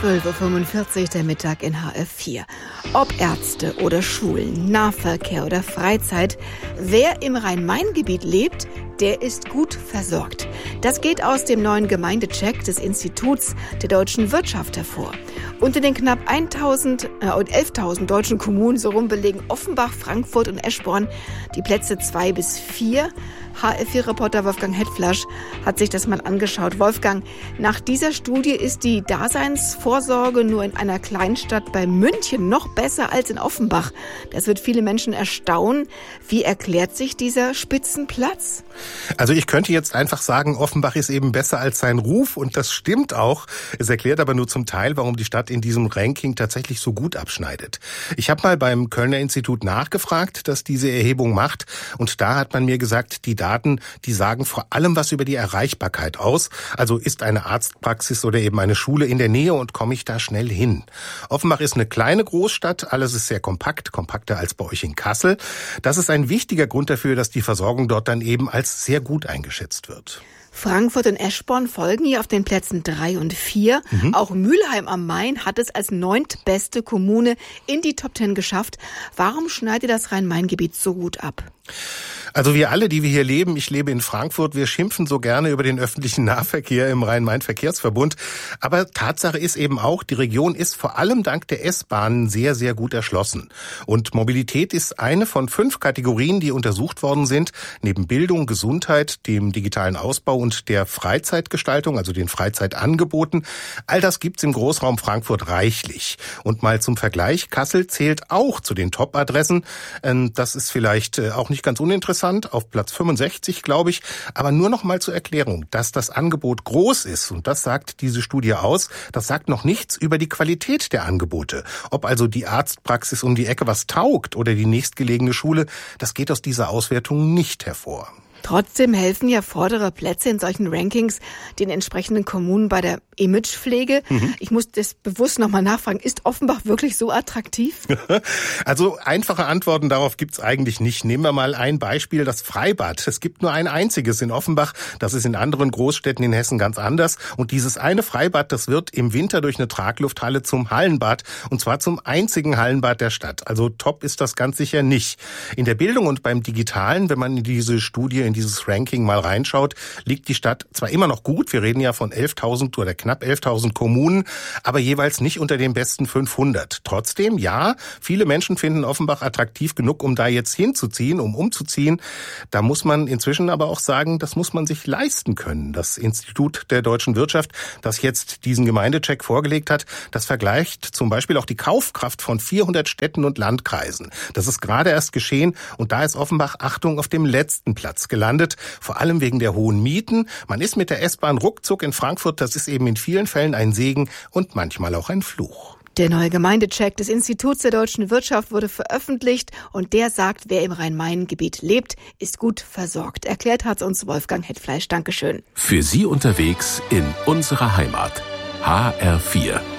12.45 Uhr der Mittag in HR4. Ob Ärzte oder Schulen, Nahverkehr oder Freizeit, wer im Rhein-Main-Gebiet lebt, der ist gut versorgt. Das geht aus dem neuen Gemeindecheck des Instituts der deutschen Wirtschaft hervor. Unter den knapp 11.000 deutschen Kommunen so rum belegen Offenbach, Frankfurt und Eschborn die Plätze 2 bis 4. HR4-Reporter Wolfgang Hetflasch hat sich das mal angeschaut. Wolfgang, nach dieser Studie ist die Daseinsvorsorge nur in einer Kleinstadt bei München noch besser als in Offenbach. Das wird viele Menschen erstaunen. Wie erklärt sich dieser Spitzenplatz? Also ich könnte jetzt einfach sagen, Offenbach ist eben besser als sein Ruf und das stimmt auch. Es erklärt aber nur zum Teil, warum die Stadt in diesem Ranking tatsächlich so gut abschneidet. Ich habe mal beim Kölner Institut nachgefragt, das diese Erhebung macht, und da hat man mir gesagt, die Daten, die sagen vor allem was über die Erreichbarkeit aus. Also ist eine Arztpraxis oder eben eine Schule in der Nähe und komme ich da schnell hin? Offenbach ist eine kleine Großstadt, alles ist sehr kompakt, kompakter als bei euch in Kassel. Das ist ein wichtiger Grund dafür, dass die Versorgung dort dann eben als sehr gut eingeschätzt wird. Frankfurt und Eschborn folgen hier auf den Plätzen 3 und 4. Auch Mülheim am Main hat es als 9. beste Kommune in die Top 10 geschafft. Warum schneidet das Rhein-Main-Gebiet so gut ab? Also wir alle, die wir hier leben, ich lebe in Frankfurt, wir schimpfen so gerne über den öffentlichen Nahverkehr im Rhein-Main-Verkehrsverbund. Aber Tatsache ist eben auch, die Region ist vor allem dank der S-Bahnen sehr, sehr gut erschlossen. Und Mobilität ist eine von 5 Kategorien, die untersucht worden sind. Neben Bildung, Gesundheit, dem digitalen Ausbau und der Freizeitgestaltung, also den Freizeitangeboten. All das gibt's im Großraum Frankfurt reichlich. Und mal zum Vergleich, Kassel zählt auch zu den Top-Adressen. Das ist vielleicht auch nicht ganz uninteressant, auf Platz 65, glaube ich. Aber nur noch mal zur Erklärung, dass das Angebot groß ist, und das sagt diese Studie aus, das sagt noch nichts über die Qualität der Angebote. Ob also die Arztpraxis um die Ecke was taugt oder die nächstgelegene Schule, das geht aus dieser Auswertung nicht hervor. Trotzdem helfen ja vordere Plätze in solchen Rankings den entsprechenden Kommunen bei der Imagepflege. Ich muss das bewusst nochmal nachfragen. Ist Offenbach wirklich so attraktiv? Also einfache Antworten darauf gibt's eigentlich nicht. Nehmen wir mal ein Beispiel, das Freibad. Es gibt nur ein einziges in Offenbach. Das ist in anderen Großstädten in Hessen ganz anders. Und dieses eine Freibad, das wird im Winter durch eine Traglufthalle zum Hallenbad. Und zwar zum einzigen Hallenbad der Stadt. Also top ist das ganz sicher nicht. In der Bildung und beim Digitalen, wenn man in diese Studie, in dieses Ranking mal reinschaut, liegt die Stadt zwar immer noch gut, wir reden ja von 11.000 oder knapp 11.000 Kommunen, aber jeweils nicht unter den besten 500. Trotzdem, ja, viele Menschen finden Offenbach attraktiv genug, um da jetzt hinzuziehen, um umzuziehen. Da muss man inzwischen aber auch sagen, das muss man sich leisten können. Das Institut der deutschen Wirtschaft, das jetzt diesen Gemeindecheck vorgelegt hat, das vergleicht zum Beispiel auch die Kaufkraft von 400 Städten und Landkreisen. Das ist gerade erst geschehen und da ist Offenbach, Achtung, auf dem letzten Platz gelandet, vor allem wegen der hohen Mieten. Man ist mit der S-Bahn ruckzuck in Frankfurt, das ist eben in vielen Fällen ein Segen und manchmal auch ein Fluch. Der neue Gemeindecheck des Instituts der deutschen Wirtschaft wurde veröffentlicht und der sagt, wer im Rhein-Main-Gebiet lebt, ist gut versorgt. Erklärt hat's uns Wolfgang Hetflasch. Dankeschön. Für Sie unterwegs in unserer Heimat. HR4.